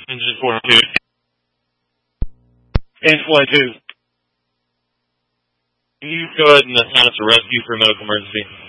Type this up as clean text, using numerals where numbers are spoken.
Engine 42. Engine 42. Can you go ahead and assign us a rescue for medical emergency?